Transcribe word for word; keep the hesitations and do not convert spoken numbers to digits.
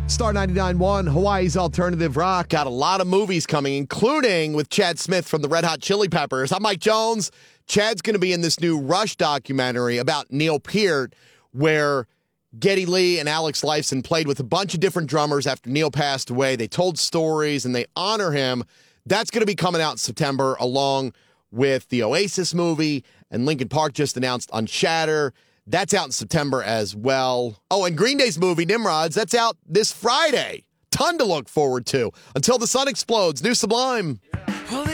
Star ninety-nine point one, Hawaii's alternative rock. Got a lot of movies coming, including with Chad Smith from the Red Hot Chili Peppers. I'm Mike Jones. Chad's going to be in this new Rush documentary about Neil Peart, where Geddy Lee and Alex Lifeson played with a bunch of different drummers after Neil passed away. They told stories and they honor him. That's going to be coming out in September, along with the Oasis movie, and Linkin Park just announced Unshatter. That's out in September as well. Oh, and Green Day's movie, Nimrods, that's out this Friday. Ton to look forward to. Until the Sun Explodes, new Sublime.